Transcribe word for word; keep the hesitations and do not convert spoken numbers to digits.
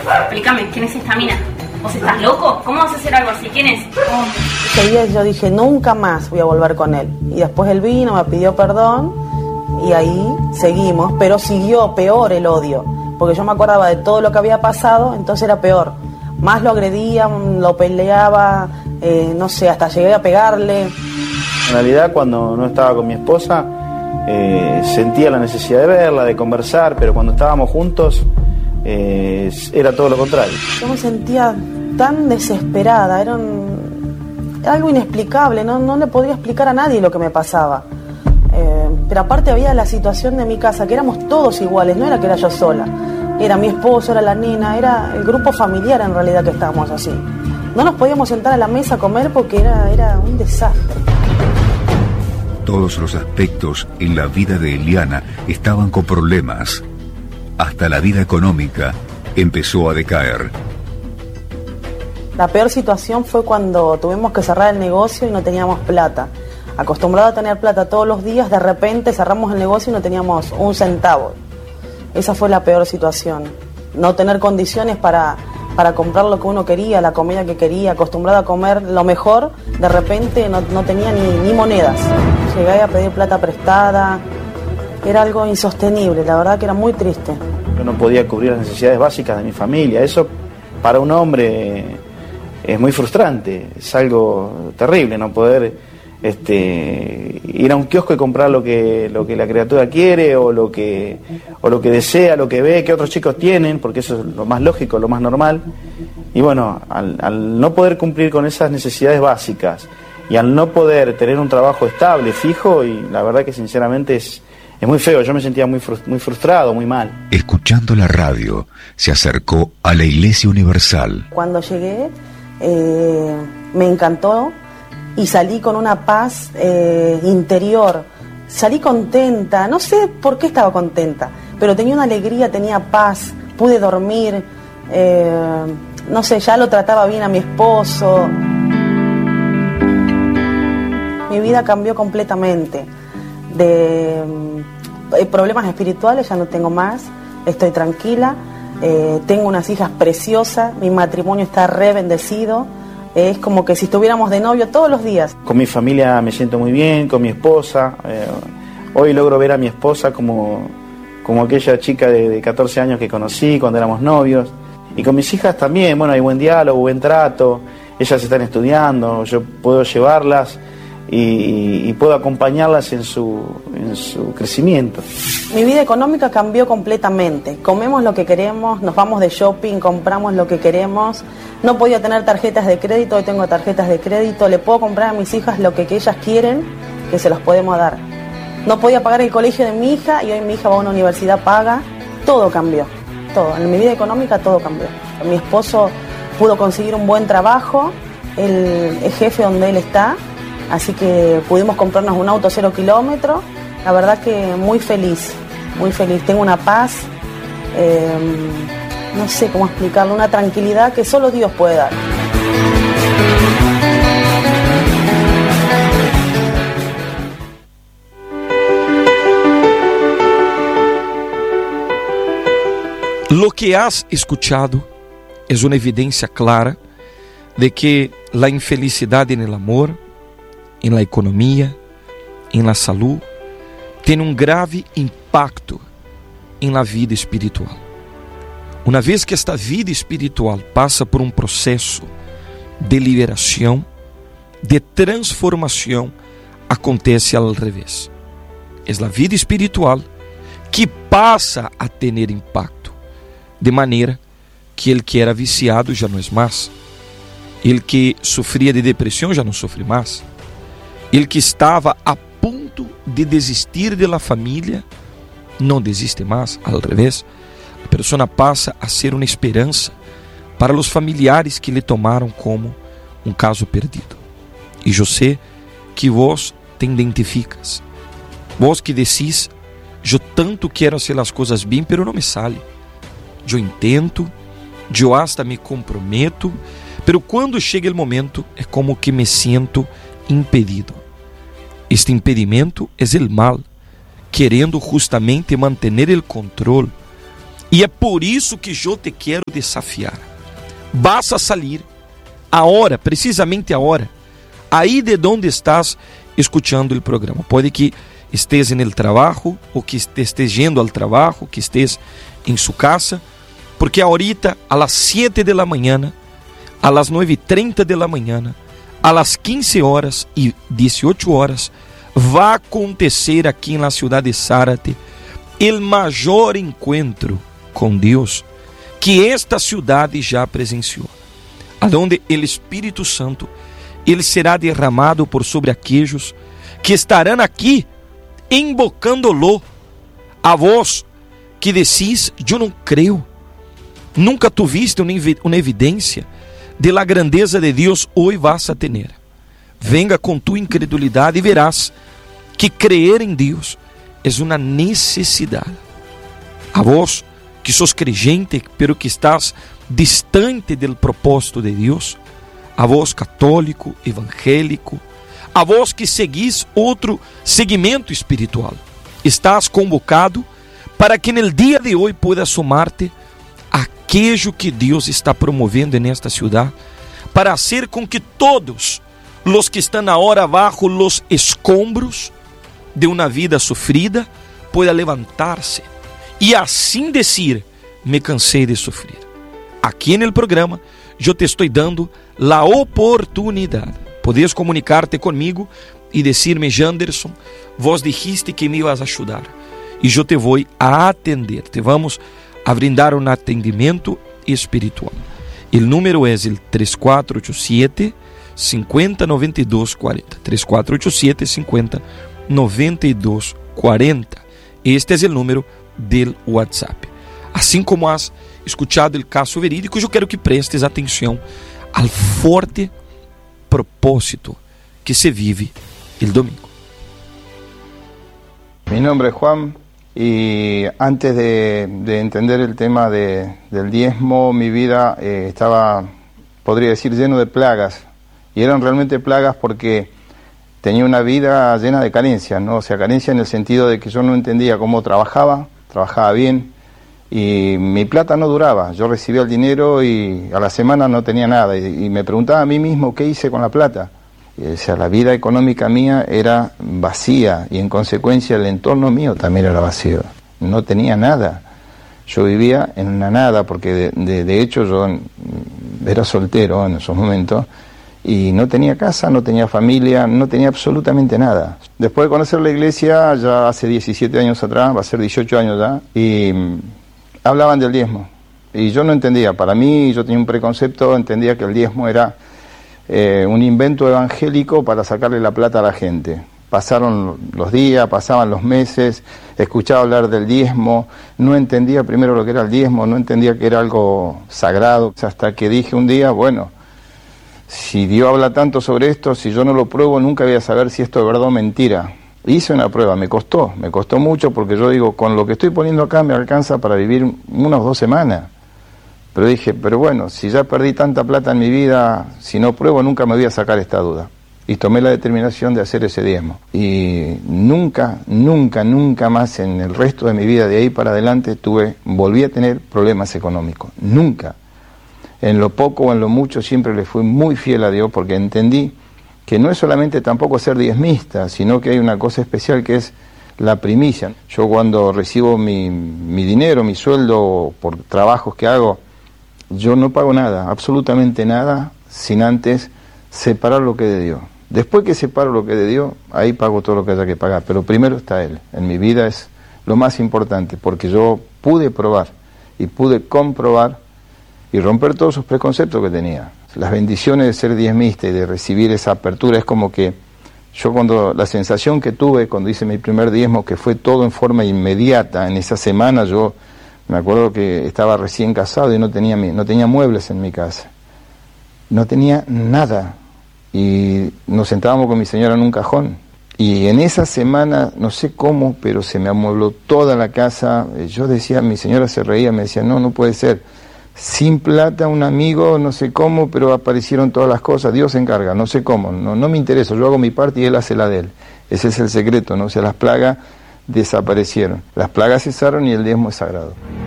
Explícame, ¿quién es esta mina? ¿Vos estás loco? ¿Cómo vas a hacer algo así? ¿Quién es? Ese día yo dije, nunca más voy a volver con él. Y después él vino, me pidió perdón y ahí seguimos, pero siguió peor el odio, porque yo me acordaba de todo lo que había pasado, entonces era peor. Más lo agredía, lo peleaba, eh, no sé, hasta llegué a pegarle. En realidad, cuando no estaba con mi esposa, eh, sentía la necesidad de verla, de conversar, pero cuando estábamos juntos, eh, era todo lo contrario. Yo me sentía tan desesperada, era, un, era algo inexplicable, no, no le podía explicar a nadie lo que me pasaba. Eh, pero aparte había la situación de mi casa, que éramos todos iguales, no era que era yo sola. Era mi esposo, era la nena, era el grupo familiar en realidad que estábamos así. No nos podíamos sentar a la mesa a comer porque era, era un desastre. Todos los aspectos en la vida de Eliana estaban con problemas. Hasta la vida económica empezó a decaer. La peor situación fue cuando tuvimos que cerrar el negocio y no teníamos plata. Acostumbrado a tener plata todos los días, de repente cerramos el negocio y no teníamos un centavo. Esa fue la peor situación. No tener condiciones para, para comprar lo que uno quería, la comida que quería, acostumbrado a comer lo mejor, de repente no, no tenía ni, ni monedas. Llegué a pedir plata prestada, era algo insostenible, la verdad que era muy triste. Yo no podía cubrir las necesidades básicas de mi familia, eso para un hombre es muy frustrante, es algo terrible no poder este, ir a un kiosco y comprar lo que, lo que la criatura quiere o lo que, o lo que desea, lo que ve que otros chicos tienen, porque eso es lo más lógico, lo más normal. Y bueno, al, al no poder cumplir con esas necesidades básicas y al no poder tener un trabajo estable, fijo, y la verdad que sinceramente es, es muy feo, yo me sentía muy, muy frustrado, muy mal. Escuchando la radio, se acercó a la Iglesia Universal. Cuando llegué, eh, me encantó y salí con una paz eh, interior, salí contenta, no sé por qué estaba contenta, pero tenía una alegría, tenía paz, pude dormir, eh, no sé, ya lo trataba bien a mi esposo. Mi vida cambió completamente. De eh, problemas espirituales ya no tengo más, estoy tranquila, eh, tengo unas hijas preciosas, mi matrimonio está re bendecido, eh, es como que si estuviéramos de novio todos los días. Con mi familia me siento muy bien, con mi esposa, eh, hoy logro ver a mi esposa como, como aquella chica de, de catorce años que conocí cuando éramos novios, y con mis hijas también, bueno, hay buen diálogo, buen trato, ellas están estudiando, yo puedo llevarlas y, y puedo acompañarlas en su, en su crecimiento. Mi vida económica cambió completamente. Comemos lo que queremos, nos vamos de shopping, compramos lo que queremos. No podía tener tarjetas de crédito, hoy tengo tarjetas de crédito. Le puedo comprar a mis hijas lo que, que ellas quieren, que se los podemos dar. No podía pagar el colegio de mi hija y hoy mi hija va a una universidad paga. Todo cambió, todo. En mi vida económica todo cambió. Mi esposo pudo conseguir un buen trabajo, él es jefe donde él está. Así que pudimos comprarnos un auto cero kilómetros, la verdad que muy feliz, muy feliz, tengo una paz, eh, no sé cómo explicarlo, una tranquilidad que solo Dios puede dar. Lo que has escuchado es una evidencia clara de que la infelicidad en el amor, en la economía, en la salud, tem um grave impacto em la vida espiritual. Uma vez que esta vida espiritual passa por um processo de liberação, de transformação, acontece ao revés. É a vida espiritual que passa a ter impacto, de maneira que ele que era viciado já não é mais, ele que sofria de depressão já não sofre mais, ele que estava a ponto de desistir da família não desiste mais, ao revés. A pessoa passa a ser uma esperança para os familiares que lhe tomaram como um caso perdido. E eu sei que vós te identificas. Vós que decís, eu tanto quero fazer as coisas bem, pero não me sale. Eu intento, eu hasta me comprometo, pero quando chega o momento, é como que me sinto impedido. Este impedimento é o mal, querendo justamente manter o controle E é por isso que eu te quero desafiar. Vas a salir agora, precisamente agora, aí de onde estás escutando o programa. Pode que estés en el trabajo, ou que estés yendo al trabajo, que estés em sua casa, porque ahorita a las siete de la mañana, a las nueve y treinta de la mañana, a las quince horas e dezoito horas, vai acontecer aqui em la ciudad de Zárate el maior encontro com Deus que esta cidade já presenciou, aonde o Espírito Santo ele será derramado por sobre aqueles que estarão aqui invocando-lo. A vós que decís, eu não creio, nunca tuviste uma evidência de la grandeza de Deus, hoje vas a tener. Venga com tu incredulidade e verás que creer em Deus é uma necessidade. A vós que sos creyente, pero que estás distante del propósito de Deus, a vós católico, evangélico, a vós que seguís outro segmento espiritual, estás convocado para que no dia de hoje puedas somar-te aquello que Deus está promovendo nesta cidade, para hacer com que todos os que estão agora bajo los escombros de uma vida sofrida puedan levantar-se e assim dizer: me cansei de sofrer. Aqui no programa eu te estou dando a oportunidade. Podes comunicar-te comigo e dizer-me: Janderson, vos dijiste que me ibas a ajudar e eu te vou a atender. Te vamos a brindar um atendimento espiritual. O número é o três quatro oito sete, cinco zero nove dois quatro zero. três quatro oito sete, cinco zero nove dois quatro zero. Este é o número do WhatsApp. Assim como has escuchado o caso verídico, eu quero que prestes atenção ao forte propósito que se vive el domingo. Mi nombre es Juan y antes de, de entender el tema de, del diezmo, mi vida eh, estaba, podría decir, lleno de plagas. Y eran realmente plagas porque tenía una vida llena de carencias, ¿no? O sea, carencia en el sentido de que yo no entendía cómo trabajaba, trabajaba bien y mi plata no duraba. Yo recibía el dinero y a la semana no tenía nada y, y me preguntaba a mí mismo qué hice con la plata. Y, o sea, la vida económica mía era vacía y en consecuencia el entorno mío también era vacío. No tenía nada. Yo vivía en una nada porque de, de, de hecho yo era soltero en esos momentos y no tenía casa, no tenía familia, no tenía absolutamente nada. Después de conocer la iglesia, ya hace diecisiete años atrás, va a ser dieciocho años ya, y hablaban del diezmo. Y yo no entendía, para mí yo tenía un preconcepto, entendía que el diezmo era eh, un invento evangélico para sacarle la plata a la gente. Pasaron los días, pasaban los meses, escuchaba hablar del diezmo, no entendía primero lo que era el diezmo, no entendía que era algo sagrado, hasta que dije un día, bueno, si Dios habla tanto sobre esto, si yo no lo pruebo, nunca voy a saber si esto es verdad o mentira. Hice una prueba, me costó, me costó mucho porque yo digo, con lo que estoy poniendo acá me alcanza para vivir unas dos semanas. Pero dije, pero bueno, si ya perdí tanta plata en mi vida, si no pruebo nunca me voy a sacar esta duda. Y tomé la determinación de hacer ese diezmo. Y nunca, nunca, nunca más en el resto de mi vida, de ahí para adelante, tuve, volví a tener problemas económicos. Nunca. En lo poco o en lo mucho siempre le fui muy fiel a Dios porque entendí que no es solamente tampoco ser diezmista, sino que hay una cosa especial que es la primicia. Yo cuando recibo mi, mi dinero, mi sueldo por trabajos que hago, yo no pago nada, absolutamente nada, sin antes separar lo que es de Dios. Después que separo lo que es de Dios, ahí pago todo lo que haya que pagar, pero primero está Él. En mi vida es lo más importante, porque yo pude probar y pude comprobar y romper todos esos preconceptos que tenía. Las bendiciones de ser diezmista y de recibir esa apertura es como que yo cuando, la sensación que tuve cuando hice mi primer diezmo, que fue todo en forma inmediata, en esa semana yo me acuerdo que estaba recién casado y no tenía, no tenía muebles en mi casa, no tenía nada y nos sentábamos con mi señora en un cajón y en esa semana, no sé cómo, pero se me amuebló toda la casa. Yo decía, mi señora se reía, me decía, no, no puede ser. Sin plata, un amigo, no sé cómo, pero aparecieron todas las cosas, Dios se encarga, no sé cómo, no, no me interesa, yo hago mi parte y Él hace la de Él. Ese es el secreto, ¿no? O sea, las plagas desaparecieron, las plagas cesaron y el diezmo es sagrado.